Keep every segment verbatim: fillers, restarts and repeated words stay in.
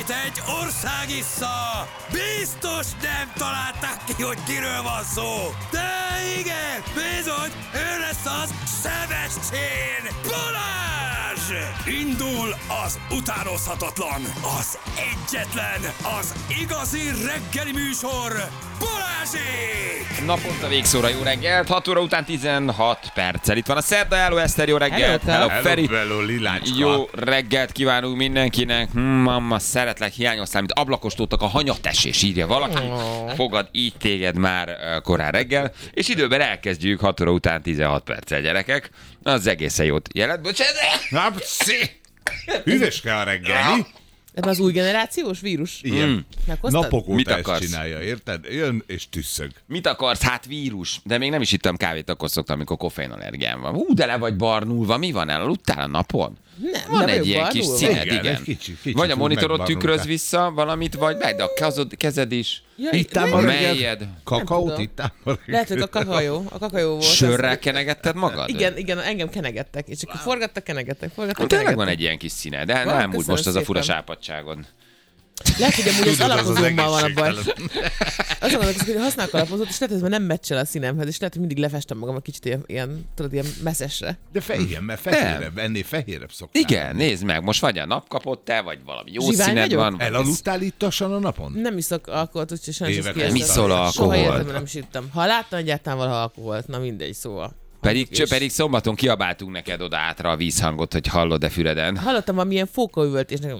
Itt egy ország issza! Biztos nem találták ki, hogy kiről van szó! De igen, bizony, ő lesz az Sebestyén Balázs! Indul az utánozhatatlan, az egyetlen, az igazi reggeli műsor, Balázsék! Naponta végszóra jó reggelt, hat óra után tizenhat perccel. Itt van a szerda, hello Eszter, jó reggelt, hello, hello Feri. Hello, Lilácska. Jó reggelt kívánunk mindenkinek. Hm, mamma, szeretlek, hiányoztál, mint ablakostódtak a hanyatesés, írja valaki. Oh. Fogad így téged már korán reggel. És időben elkezdjük hat óra után tizenhat perccel, gyerekek. Az egészen jót jelent. Bocsánat! Na, pszi! Hűvöske a reggel, mi? Ez az új generációs vírus? Igen. Mm. Napok Mit óta ezt akarsz? csinálja, érted? Jön és tüsszög. Mit akarsz? Hát vírus. De még nem is ittam kávét, akkor szoktam, amikor koffeinallergiám van. Hú, de le vagy barnulva. Mi van? Elaludtál a napon? Nem, Van le egy vagyok ilyen kis barnulva. színed, Igen, igen. egy kicsi- kicsit Vagy a úgy monitorod megbarnultál. tükröz vissza valamit, vagy meg, de a kezed, kezed is. Ja, Ittál nem- ma A reggel? melyed. Kakaót tudom. ittál ma reggel? Lehet, hogy a kakajó. A kakajó volt. Sörrel az- kenegetted magad? Igen, igen, engem kenegettek. És akkor forgattak, kenegettek, forgattak, Tényleg van kenegettek. egy ilyen kis színe, de Van, nem úgy köszönöm most az a fura szépen. sápadtságod. Lehet, hogy amúgy az Tudod, az az alapozómmal van a baj. egészségtelen. Azon gondolkozok, hogy használok alapozót, és lehet, hogy ez már nem meccsel a színemhez, és lehet, hogy mindig lefestem magam egy kicsit ilyen, ilyen tudod, ilyen messzesre. De fehér, mert fehérebb, ennél fehérebb szoktál. Igen, nézd meg, most vagy a nap kapott te, vagy valami jó Zsivány színed vagyok? van. vagy- Elaludtál ittassan a napon? Nem iszok alkoholt, úgyhogy sajnos Évek ezt óta. kieszem. Mi szól a Soha alkohol? életemben nem is ittam. Ha láttam egyáltalán valaha alkoholt, na mindegy, szóval. Pedig, És- csö, pedig szombaton kiabáltunk neked oda átra a vízhangot, hogy hallod-e Füreden. Hallottam valamilyen fókaüvöltésnek.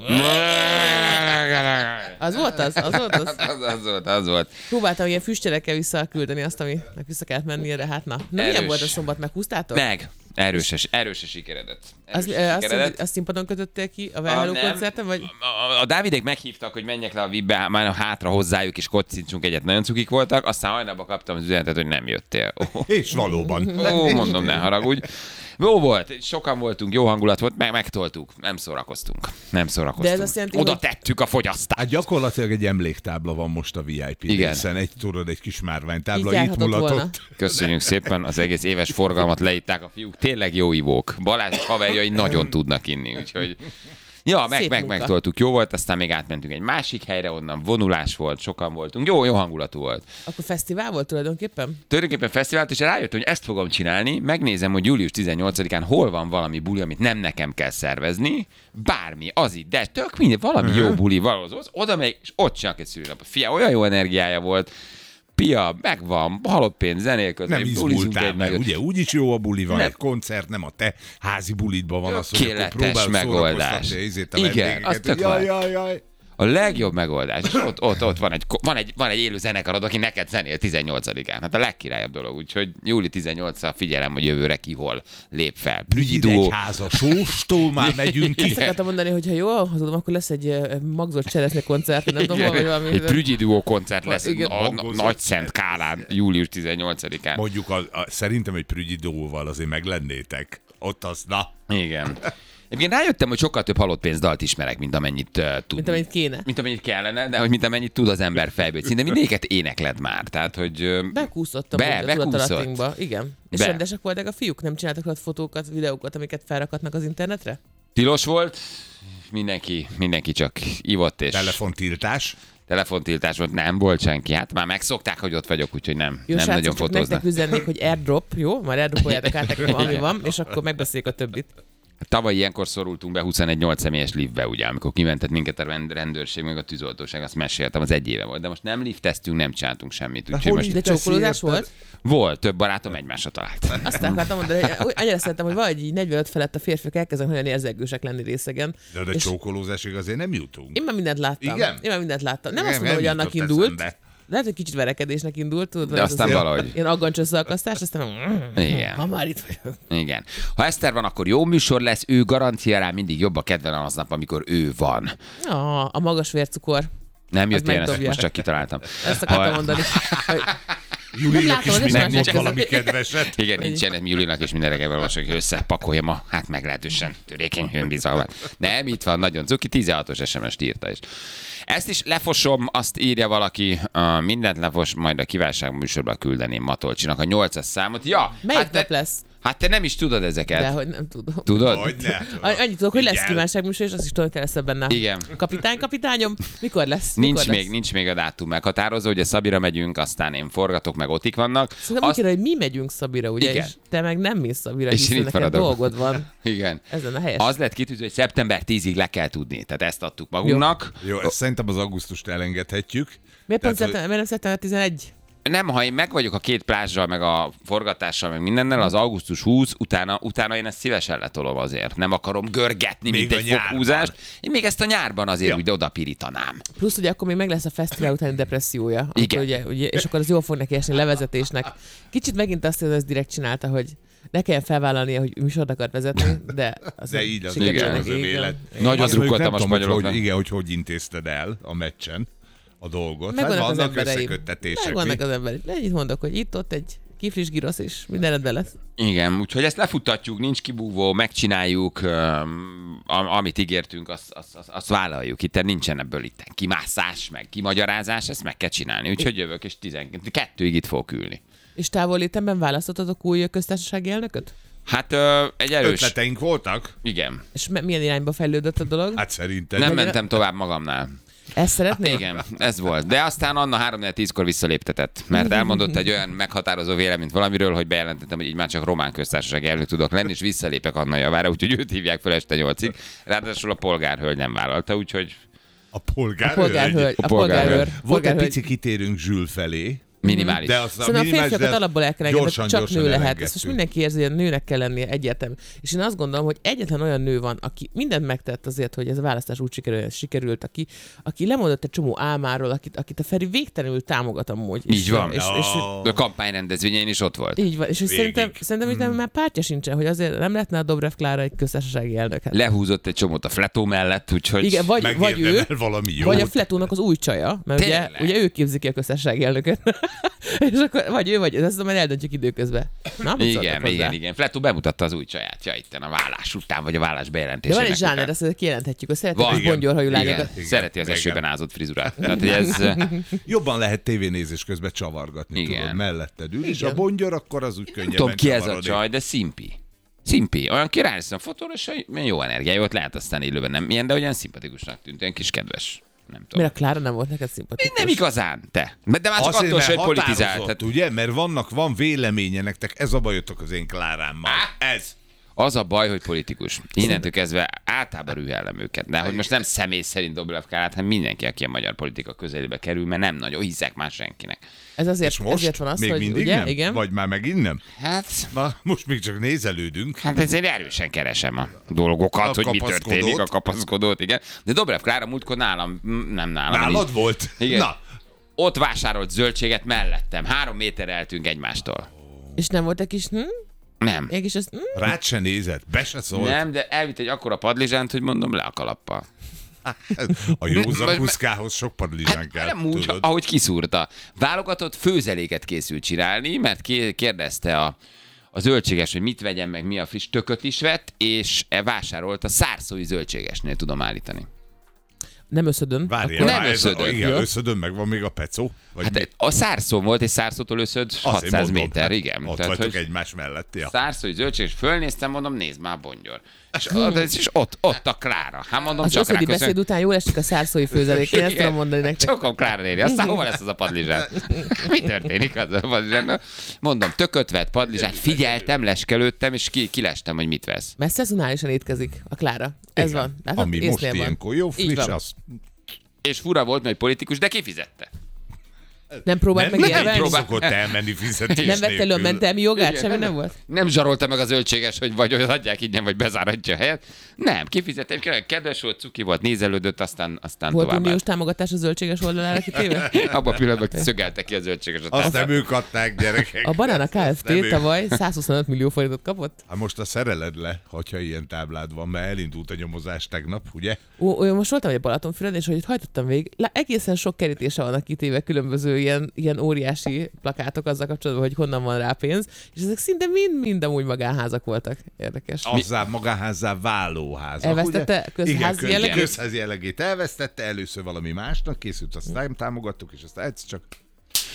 Az volt az? Az volt az? Az, az volt, az volt. Próbáltam ilyen füstjelekkel visszaküldeni azt, aminek vissza kellett mennie, de hát na. Na Erős. milyen volt a szombat? Meghúztátok? Meg. Erőses, erős a sikeredet. Az, Erős a ö, azt, sikeredet. azt, azt színpadon kötöttél ki a Ah, Well nem. koncerten, vagy? A, a, a Dávidék meghívtak, hogy menjek le a vibbe, már hátra hozzájuk, és kocincsunk egyet, nagyon cukik voltak, aztán hajnalban kaptam az üzenetet, hogy nem jöttél. Ó, És valóban. ó, mondom, ne haragudj. Jó volt, sokan voltunk, jó hangulat volt, meg megtoltuk, nem szórakoztunk. Nem szórakoztunk. De ez azt jelenti, Oda hogy- tettük a fogyasztást. Hát gyakorlatilag egy emléktábla van most a vé i pé Igen. részen. Egy tudod, egy kis márványtábla Így itt járhatott mulatott. volna. Köszönjük szépen, az egész éves forgalmat leitták a fiúk. Tényleg jó ivók. Balázs és haverjai nagyon tudnak inni, úgyhogy... Ja, meg, Szép meg, munka. megtoltuk. Jó volt, aztán még átmentünk egy másik helyre, onnan vonulás volt, sokan voltunk. Jó, jó hangulatú volt. Akkor fesztivál volt tulajdonképpen? Tulajdonképpen fesztivált, és rájöttem, hogy ezt fogom csinálni, megnézem, hogy július tizennyolcadikán hol van valami buli, amit nem nekem kell szervezni, bármi, az itt, de tök minden, valami jó buli, valahol oda megyek, és ott csinálok egy szülőnapot. Fia, olyan jó energiája volt, Pia, megvan, halott pénz, zenélközni, Nem izgultál, mert ugye úgyis jó a buli van, Nem. egy koncert, nem a te házi bulidban van az, hogy akkor Tökéletes próbálod megoldás. szórakoztatni izét a Igen, vendégeket, az hogy tök jaj, van. jaj, jaj. A legjobb megoldás. És ott, ott, ott van, egy, van, egy, van egy élő zenekarod, aki neked zenél tizennyolcadikán. Hát a legkirályabb dolog. Úgyhogy július tizennyolcadikán figyelem, hogy jövőre ki hol lép fel. Prügyi duó. Házas sóstól már megyünk ki. Ezt akartam mondani, hogy ha jól hazudom, akkor lesz egy ö, magzott cseresznye koncert, nem tudom, vagy valami. Egy Prügyi duó koncert lesz Igen. a, a Nagyszent Kálán július tizennyolcadikán. Mondjuk a, a, szerintem egy prügyi dóval azért meglennétek. Ott az, na. Igen. Egyébként rájöttem, hogy sokkal több halott pénzdalt ismerek, mint amennyit uh, tud. Mint amennyit kéne. Mint amennyit kellene, de hogy mint amennyit tud az ember fejből. Szinte mindéket énekled már. Tehát, hogy... ö, Bekúszottam Be- a bekúszott. tudatalattainkba. Igen. És Be. rendesek voltak a fiúk? Nem csináltak ott fotókat, videókat, amiket felrakatnak az internetre? Tilos volt, mindenki, mindenki csak ivott és Telefontiltás. telefontiltás volt, nem volt senki. Hát már megszokták, hogy ott vagyok, úgyhogy nem, Jó, nem srácok, nagyon csak fotóznak. nektek üzennék, hogy airdrop, jó? Már airdropoljátok át nekem, ami van, és akkor megbeszéljük a többit. Tavaly ilyenkor szorultunk be huszonegy nyolc személyes liftbe, ugye, amikor kimentett minket a rend- rendőrség, meg a tűzoltóság, azt meséltem, az egy éve volt. De most nem lifteztünk, nem csináltunk semmit. Úgyhogy hol most De csókolózás volt? volt, több barátom egymásra talált. Azt akartam mondani, hogy úgy- annyira szeretem, hogy valahogy így negyvenöt felett a férfiak elkezdenek nagyon érzegősek lenni részegen. De, de És csókolózásig azért nem jutunk. én már mindent láttam. Igen? Én már mindent láttam. Nem Nem, azt mondom, nem hogy annak jutott indult. eszembe. Lehet, hogy kicsit verekedésnek indult, tudod, De vagy az aztán az valahogy. ilyen aggancsösszalkasztás, aztán Igen. ha már itt vagyok. Igen. Ha Eszter van, akkor jó műsor lesz, ő garancia rá mindig jobb a kedvelem aznap, amikor ő van. Ah, a magas vércukor. Nem jött Az ilyen, ezt megdobja. most csak kitaláltam. Ezt akartam Ha- mondani. Hogy Julinak látom, is az mindig is mond másik valami között. kedveset. Igen, nincsen Julinak és minden reggel valószínűleg, hogy összepakoljam a, hát meglehetősen törékeny önbizalmat. Nem, itt van, nagyon cuki, tizenhatos es em es-t írta is. Ezt is lefosom, azt írja valaki, uh, mindent lefos, majd a kívánság műsorba küldeném Matolcsinak a nyolcas számot. Ja, Melyik hát de- nap lesz? Hát te nem is tudod ezeket. De hogy nem tudom. Tudod? Hogy ne. Annyit tudok, hogy lesz Igen. kívánságműsor, és azt is tudom, hogy te leszel benne. Igen. Kapitány, kapitányom, mikor lesz? Nincs mikor még, lesz? nincs még a dátum meghatározó, ugye Szabira megyünk, aztán én forgatok, meg otik vannak. Szerintem úgy kéne, hogy mi megyünk Szabira, ugye? Igen. És te meg nem mész Szabira, És hiszen én itt neked maradok. dolgod van. Igen. Ezen a helyes. Az lett kitűző, hogy szeptember tízig le kell tudni. Tehát ezt adtuk magunknak. Jó, ezt szerintem az augusztust elengedhetjük. Miért pont Tehát, hogy- szeptember, miért nem szeptember tizenegy? Nem, ha én meg vagyok a két plázsal, meg a forgatással, meg mindennel, az augusztus húsz, utána, utána én ezt szívesen letolom azért. Nem akarom görgetni, Még mint a egy nyárban. foghúzást. Én még ezt a nyárban azért Ja. úgy odapirítanám. Plusz ugye akkor még meg lesz a fesztivál utáni depressziója. Amikor Igen. Ugye, ugye, és akkor az jól fog neki esni levezetésnek. Kicsit megint azt, hogy ez direkt csinálta, hogy ne kelljen felvállalnia, hogy műsort akart vezetni, de az De így az, sikerült igen, neki, az igen. élet. Nagyon Azt mondjuk, drukkoltam nem a tudom, hogy spanyoloknak. hogy, igen, hogy hogy intézted el a meccsen a dolgot. Hát Megvannak az vannak embereim. összeköttetések. Megvannak mi? az embereim. Ennyit mondok, hogy itt-ott egy kiflis girosz, és minden rendben lesz. Igen, úgyhogy ezt lefuttatjuk, nincs kibúvó, megcsináljuk, öm, am- amit ígértünk, azt, azt, azt, azt vállaljuk. Itt nincsen ebből itt kimászás, meg kimagyarázás, ezt meg kell csinálni. Úgyhogy jövök, és tizenkettőig itt fogok ülni. És távollétemben választottatok új köztársasági elnököt? Hát ö, egy erős... Ötleteink voltak? Igen. És me- milyen irányba fejlődött a dolog? Hát szerintem. Nem mentem tovább magamnál. Ezt szeretnél? Igen, ez volt. De aztán Anna három tízkor visszaléptetett, mert elmondott egy olyan meghatározó véleményt valamiről, hogy bejelentettem, hogy így már csak román köztársaság elnök tudok lenni, és visszalépek Anna javára, úgyhogy őt hívják fel este nyolcig. Ráadásul a polgárhölgy nem vállalta, úgyhogy A polgár. A polgárhölgy. A A polgárhölgy. polgárőr. Volt egy Polgárhölgy. pici kitérünk Zsül felé, minimális. de az a Szerintem a minimális, férfiakat de alapból el kell engedni, gyorsan, csak gyorsan nő lehet. elengedtük. Ezt most mindenki érzi, hogy nőnek kell lennie egyértelmű. És én azt gondolom, hogy egyetlen olyan nő van, aki mindent megtett azért, hogy ez a választás úgy sikerült, sikerült aki, aki lemondott egy csomó álmáról, akit, akit a Feri végtelenül támogat amúgy. Így és, van. És, és, A kampányrendezvényein is ott volt. így van. És hogy Végig. szerintem, szerintem hogy nem, már pártja sincsen, hogy azért nem lehetne a Dobrev Klára egy köztársasági elnök. Hát. Lehúzott egy csomót a Fletó mellett, úgyhogy... Igen, vagy, vagy ő, Megérdemel valami jó. vagy a Fletónak az új csaja, mert ugye, Tényleg? ugye ő képzi ki a köztársasági elnököt. És akkor vagy ő, vagy ez, azt majd eldöntjük időközben. Na, mit szóltak Igen, hozzá? igen, igen. Fletó bemutatta az új csajátja itten a vállás után, vagy a vállás De bejelentésének van egy zsáner, után. ezt kijelenthetjük, hogy szeretek Van. a Igen. bongyorhajú Igen, lányokat. Igen. szereti az Igen. esőben ázott frizurát. Tehát, hogy ez... Jobban lehet tévénézés közben csavargatni, Igen. tudod, melletted ül, és Igen. a bongyör akkor az úgy Nem könnyebben tudom ki ez a csavarodik. csaj, de szimpi. Szimpi. Olyan király lesz a fotóra, és olyan jó energiája, ott lehet aztán élőben nem ilyen, de olyan szimpatikusnak tűnt, olyan kis kedves. Nem tudom. Miért a Klára nem volt neked szimpatikus? Nem igazán, te. De már csak Azért, attól, mert hogy politizált. határozott, Tehát ugye? Mert vannak, van véleménye nektek, ez a bajotok az én Klárámmal. Ez. az a baj, hogy politikus. Innentől kezdve általában rühellem őket. De hogy most nem személy szerint Dobrev Klárát, hanem mindenki, aki a magyar politika közelébe kerül, mert nem nagyon hiszek már senkinek. Ez azért, És most? ezért van az, még hogy mindig ugye, nem? igen. Vagy már megint nem? Hát, Na, most még csak nézelődünk. hát ezért erősen keresem a dolgokat, A hogy mi kapaszkodót. történik, a kapaszkodót, igen. De Dobrev Klára múltkor nálam, mm, nem nálam. Nálad így- volt? Igen. Na, Ott vásárolt zöldséget mellettem. Három méterre eltünk egymástól. És nem volt egy kis, hm? Nem. Egy kis, az, hm? rád se nézett, be se szólt. Nem, de elvitt egy akkora padlizsánt, hogy mondom le a kalappal. A józan Vagy- kuszkához sok padlizsán Hát kell, nem úgy, tudod. ahogy kiszúrta. Válogatott főzeléket készült csinálni, mert ké- kérdezte a, a zöldséges, hogy mit vegyen meg, mi a friss, tököt is vett, és e vásárolt a szárszói zöldségesnél, tudom állítani. Nem összödön. Várjál, Nem már ez a- összödön. Igen, Jó. összödön, meg van még a pecó. Vagy mi? Hát a szárszó volt, és szárszótól összöd Azért hatszáz mondom, méter, hát igen. Ott Tehát, vagytok hogy egymás mellett, ja. szárszói zöldséges, fölnéztem, mondom, nézd már, bongyor. És, ott- és ott, ott a Klára. Hát mondom, Az csak összödi rá beszéd után jól esik a szárszói főzelék. Én ezt Igen. tudom mondani nektek. Csokom Klára néni, aztán hova lesz az a padlizsán? Mi történik az a padlizsán? Mondom, tököt vett padlizsán, figyeltem, leskelődtem, és ki, kilestem, hogy mit vesz. Mert szezonálisan étkezik a Klára. Ez Igen. van. Látod? Ami Észnél most van. ilyenkor jó, Így friss, van. az És fura volt, mert politikus, de kifizette. Nem próbált nem, meg nem, élvelni? nem szokott elmenni fizetés Nem vett elő a nélkül. mentelmi jogát? Semmi nem volt? Nem zsarolta meg a zöldséges, hogy vagy hogy adják ingyen, vagy bezáratja a helyet. Nem, kifizette. Kedves volt, cuki volt, nézelődött, aztán, aztán Volt tovább. uniós támogatás a zöldséges oldalára kitéve? Abban a pillanatban szögelte ki a zöldséges. Azt nem ők adták, gyerekek. A Banana Nem Kft. ő. tavaly százhuszonöt millió forintot kapott. Hát most a szereled le, hogyha ilyen táblád van, mert elindult a nyomozás tegnap, ugye? Ó, ó, most voltam egy Balatonfüreden, és hogy itt hajtottam végig, lá, egészen sok kerítése vannak kitéve különböző ilyen, ilyen óriási plakátok azzal kapcsolatban, hogy honnan van rá pénz, és ezek szinte mind-mind amúgy magánházak voltak. Érdekes. Azzá magáházzá váló házak, Elvesztette ugye? közházi Igen, kö- jellegét? közházi jellegét elvesztette, először valami másnak készült, aztán támogattuk, és aztán egyszer csak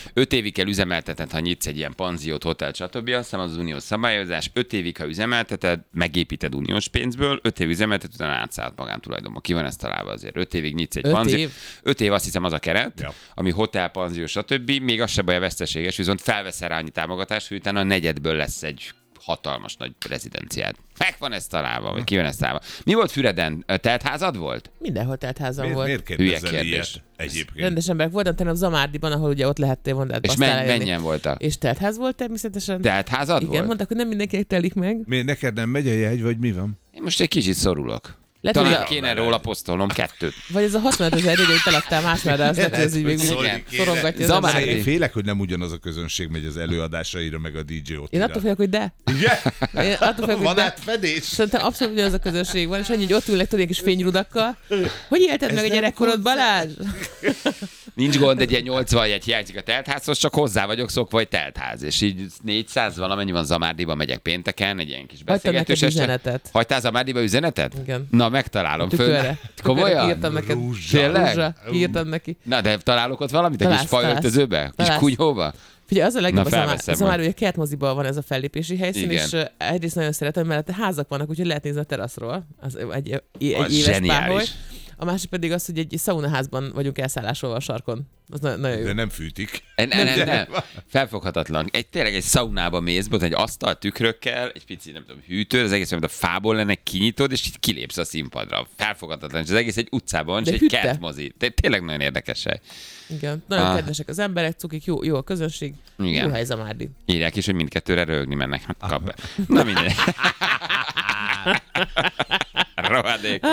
öt évig kell üzemelteted, ha nyitsz egy ilyen panziót, hotel, stb. Azt hiszem az az uniós szabályozás. öt évig, ha üzemelteted, megépíted uniós pénzből, öt év üzemelteted, utána átszállt magántulajdonba. Ki van ezt találva azért? öt évig nyitsz egy panziót. év? öt év azt hiszem az a keret, Ja. ami hotel, panzió, stb. Még az se baj a veszteséges, viszont felveszel rá annyi támogatást, hogy utána a negyedből lesz egy hatalmas nagy rezidenciád. Meg van ez találva, vagy ki van ez találva. Mi volt Füreden? Teltházad volt? Mindenhol teltházam Miért, volt. miért Hülye kérdezel kérdés. ilyet egyébként? Rendes emberek voltam tegnap Zamárdiban, ahol ugye ott lehettél mondani. És men- mennyien voltak? És teltház volt természetesen. Teltházad Igen, volt? mondták, hogy nem mindenkinek telik meg. Miért neked nem megy a jegy, vagy mi van? Én most egy kicsit szorulok. Lehet, hogy Talán a- kéne róla posztolnom kettőt. Vagy ez a hatvanöt ezer jegyet eladtál másmára, az lehet, hogy ez így még Szólni igen. kéne. szorongatja az Zamár- embereket. Én félek, hogy nem ugyanaz a közönség megy az előadásaira, meg a dé dzsé ott. Én attól félek, hogy de. Igen? Én attól félek, hogy Van de. átfedés? Szerintem abszolút ugyanaz a közönség van, és annyi, hogy ott ülnek tudnék kis fényrudakkal. Hogy élted meg a nem gyerekkorod, Balázs? Nincs gond, egy ilyen nyolcvan jegy hiányzik a teltházhoz, csak hozzá vagyok szokva, hogy teltház. És így négyszáz valamennyi van Zamárdiba, megyek pénteken, egy ilyen kis Hagytam neked beszélgetős este. üzenetet. Hagytál Zamárdiba üzenetet? Igen. Na, megtalálom. Föl... Tükörre. Komolyan? Írtam neked. Rúzsa. Tényleg? Rúzsa. Írtam neki. Na, de találok ott valamit? Egy kis Találsz, fajöltözőbe? Kis találsz. kunyhóba? Figyelj, az a legjobb, Na, az a, felveszem az a majd. már, hogy a kertmoziban van ez a fellépési helyszín, Igen. és uh, egyrészt nagyon szeretem, mert házak vannak, úgyhogy lehet nézni a teraszról. Az egy, egy, egy Az éves zseniális. páholy. A másik pedig az, hogy egy szaunaházban vagyunk elszállásolva a sarkon. Az na- nagyon jó. De nem fűtik. Nem, nem, nem, nem. Felfoghatatlan. Egy, tényleg egy szaunába mész, ott egy asztal tükrökkel, egy pici, nem tudom, hűtő, az egész, mint a fából lenne, kinyitod, és így kilépsz a színpadra. Felfoghatatlan. És az egész egy utcában, és De egy hűtte. kertmozi. Té- Tényleg nagyon érdekes hely. Igen. Nagyon Ah. kedvesek az emberek, cukik, jó, jó a közönség. Igen. Jó hely Zamárdi. Írják is, hogy mindkettőre röhögni mennek. Hát kap be. Na mindegy. Rohadék.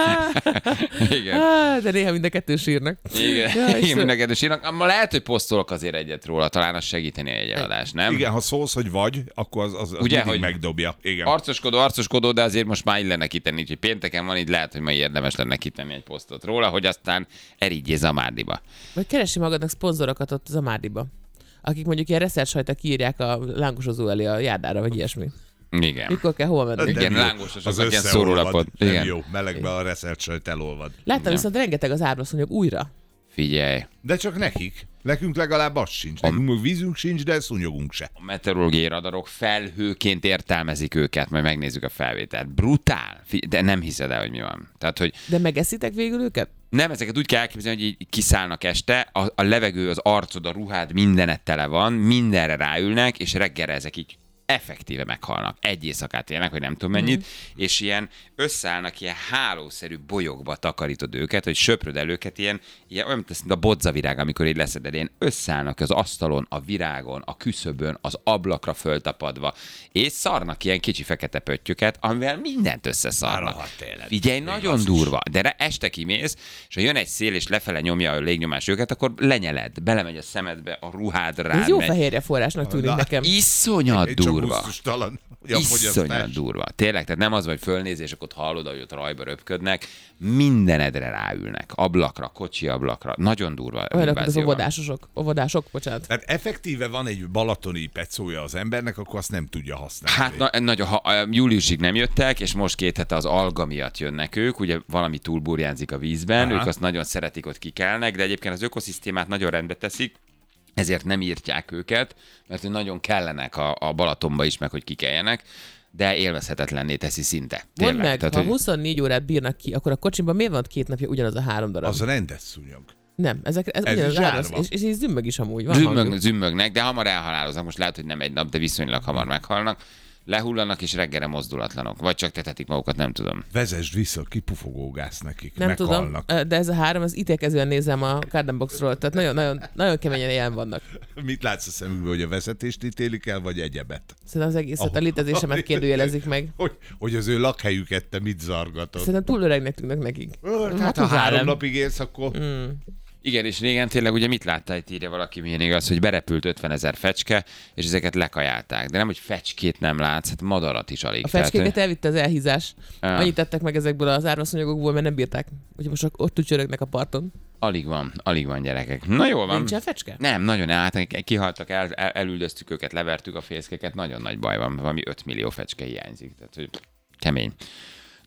Igen. Ah, de néha mind a kettő sírnak. Igen, Ja, igen Istenem. mindenkedves írnak. Ma lehet, hogy posztolok azért egyet róla, talán az segíteni egy eladást, nem? Igen, ha szólsz, hogy vagy, akkor az, az, az Ugye, mindig hogy- megdobja. Igen. Arcoskodó, arcoskodó, de azért most már illene kitenni, hogy pénteken van, így lehet, hogy ma érdemes lenne kitenni egy posztot róla, hogy aztán erigyél Zamárdiba. Vagy keresi magadnak szponzorokat ott Zamárdiba, akik mondjuk ilyen reszeltsajta kiírják a lángosozó elé a járdára, vagy ilyesmi. Igen. Mikor kell hova menni? Igen, Nem jó. lángososok, Az ilyen összeolvad. szórólapot. Nem Igen. jó, melegbe a reszelt sajt elolvad. Láttam Igen. viszont rengeteg az árvaszonyok újra. Figyelj, De csak nekik. Nekünk legalább az sincs. Nekünk még vízünk sincs, de szúnyogunk se. a meteorológiai radarok felhőként értelmezik őket, majd megnézzük a felvételt. Brutál, Figy- de nem hiszed el, hogy mi van. Tehát, hogy De megeszitek végül őket? nem, ezeket úgy kell elképzelni, hogy így kiszállnak este, a, a levegő, az arcod, a ruhád, mindenet tele van, mindenre ráülnek, és reggelre ezek így effektíve meghalnak. Egy éjszakát élnek, vagy nem tudom mennyit, mm. és ilyen összeállnak ilyen hálószerű bolyokba takarítod őket, hogy söpröd el őket ilyen, ilyen olyan, mint a bodzavirág, amikor így leszeded, ilyen összeállnak az asztalon, a virágon, a küszöbön, az ablakra föltapadva, és szarnak ilyen kicsi fekete pöttyöket, amivel mindent összeszarnak. Rohadt élet. Figyelj, nagyon durva, de re- este kimész, és ha jön egy szél, és lefele nyomja a légnyomás őket, akkor lenyeled, belemegy a szemedbe, a ruhádra Ez jó rád megy. fehérje forrásnak tűnik Na, nekem. Iszonyat Egy csak durva. gusztustalan. hogy a Iszonyat fogyasztás. durva. Tényleg, tehát nem az, hogy fölnéz, és akkor ott hallod, hogy ott rajba röpködnek, mindenedre ráülnek. Ablakra, kocsi ablakra. Nagyon durva. Olyanok, mint az invázió van. óvodásosok. Óvodások, bocsánat. Tehát effektíve van egy balatoni pecója az embernek, akkor azt nem tudja használni. Hát na, nagyon, ha, a júliusig nem jöttek, és most két hete az alga miatt jönnek ők, ugye valami túlburjánzik a vízben, Aha. ők azt nagyon szeretik, ott kikelnek, de egyébként az ökoszisztémát nagyon rendbe teszik, ezért nem írtják őket, mert hogy nagyon kellenek a, a Balatonba is, meg hogy kikeljenek, de élvezhetetlenné teszi szinte. Mondd meg, Tehát, ha hogy huszonnégy órát bírnak ki, akkor a kocsimban miért van ott két napja ugyanaz a három darab? Az rendes szúnyog. Nem, ezek, ez, Ez ugyanaz is a három, zsárva. és, és így zümmög is amúgy. Van zümmög, hangjuk. zümmögnek, de hamar elhaláloznak. Most lehet, hogy nem egy nap, de viszonylag hamar meghalnak. Lehullanak és reggelre mozdulatlanok. Vagy csak tetetik magukat, nem tudom. Vezesd vissza, kipufogógász nekik. Nem meghalnak. tudom, de ez a három, az ítélkezően nézem a Garden Boxról, tehát nagyon, nagyon, nagyon keményen ilyen vannak. Mit látsz a szemükbe, hogy a vezetést ítélik el, vagy egyebet? Szerintem az egészet, a Oh. létezésemet kérdőjelezik meg. Hogy, hogy az ő lakhelyüket te mit zargatod? Szerintem túl öregnek tűnnek nekik. Ö, Hát, Hát ha az három állam. napig élsz, akkor... Mm. Igen, és régen tényleg ugye mit láttál, itt írja valaki, milyen igaz, hogy berepült ötvenezer fecske, és ezeket lekajálták. De nem, hogy fecskét nem látsz, hát madarat is alig. A fecskéket elvitte az elhízás. Ah. Annyit tettek meg ezekből az árvaszonyagokból, mert nem bírták. Úgyhogy most csak ott tücsörögnek a parton. Alig van, alig van gyerekek. Na jól van. Nincsen fecske? Nem, nagyon át, kihaltak, el, el, elüldöztük őket, levertük a fészkeket, nagyon nagy baj van, valami öt millió fecske hiányzik, tehát hogy kemény.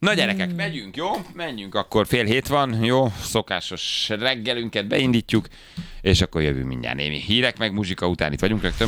Na gyerekek, megyünk, jó? Menjünk, akkor fél hét van, jó? Szokásos reggelünket beindítjuk, és akkor jövünk mindjárt némi hírek, meg muzsika után itt vagyunk rögtön.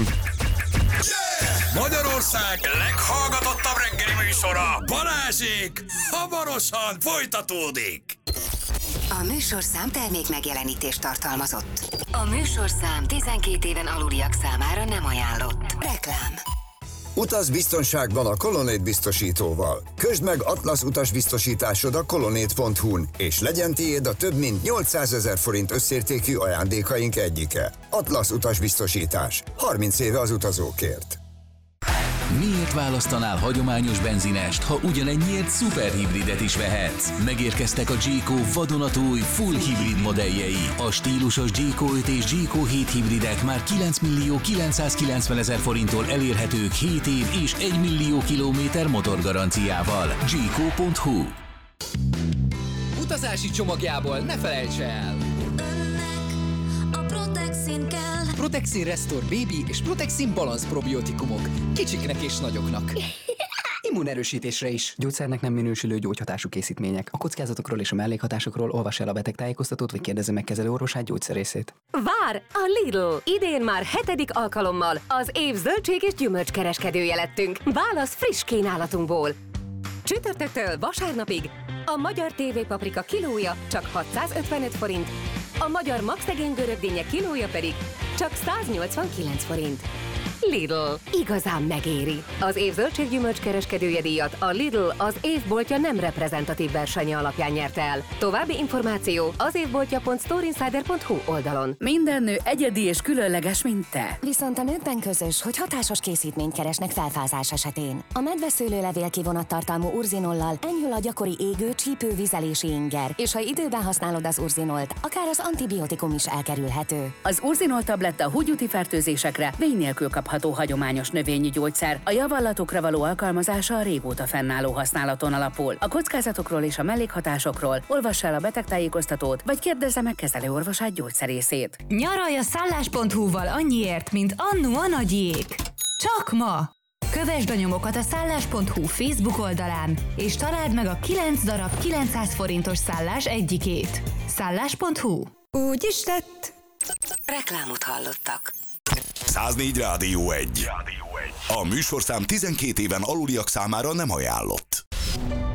Magyarország leghallgatottabb reggeli műsora, Balázsék, hamarosan folytatódik. A műsorszám termék megjelenítést tartalmazott. A műsorszám tizenkét éven aluliak számára nem ajánlott. Reklám. Utaz biztonságban a Colonnade biztosítóval. Közd meg Atlasz utasbiztosításod a colonnade pont hu-n, és legyen tiéd a több mint nyolcszázezer forint összértékű ajándékaink egyike. Atlasz utasbiztosítás. harminc éve az utazókért. Miért választanál hagyományos benzinest, ha ugyanennyiért szuperhibridet is vehetsz? Megérkeztek a Jayco vadonatúj full hibrid modelljei. A stílusos Jayco öt és Jayco hét hibridek már kilenc millió kilencszázkilencven ezer forinttól elérhetők hét év és egy millió kilométer motorgaranciával. Jayco pont hu. Utazási csomagjából ne felejts el! A Protexin kell. Protexin Restore Baby és Protexin Balance probiotikumok. Kicsiknek és nagyoknak. Immunerősítésre is. Gyógyszernek nem minősülő gyógyhatású készítmények. A kockázatokról és a mellékhatásokról olvass el a betegtájékoztatót, vagy kérdezze meg kezelőorvosát, gyógyszerészét. Vár! A Lidl! Idén már hetedik alkalommal az év zöldség és gyümölcskereskedője lettünk. Válasz friss kínálatunkból. Csütörtöktől vasárnapig a magyar tévépaprika kilója csak hatszázötvenöt forint, a magyar magszegény görögdínnye kilója pedig csak száznyolcvankilenc forint. Lidl. Igazán megéri. Az év zöldséggyümölcs kereskedője díjat a Lidl az évboltja nem reprezentatív versenye alapján nyerte el. További információ az évboltja pont storeinsider pont hu oldalon. Minden nő egyedi és különleges, mint te. Viszont a nőkben közös, hogy hatásos készítményt keresnek felfázás esetén. A medveszőlőlevél kivonattartalmú urzinollal enyhül a gyakori égő, csípő, vizelési inger, és ha időben használod az urzinolt, akár az antibiotikum is elkerülhető. Az urzinol tabletta húgyúti fertőzésekre vény nélkül kapható hagyományos növényi gyógyszer. A javallatokra való alkalmazása a régóta fennálló használaton alapul. A kockázatokról és a mellékhatásokról olvass el a betegtájékoztatót, vagy kérdezze meg kezelőorvosát, gyógyszerészét. Nyaralj a szállás pont hu-val annyiért, mint annó a nagyiék. Csak ma! Kövesd a nyomokat a szállás pont hu Facebook oldalán, és találd meg a kilenc darab kilencszáz forintos szállás egyikét. szállás pont hu. Úgy is lett. Reklámot hallottak. száznégy Rádió egy. A műsorszám tizenkét éven aluliak számára nem ajánlott.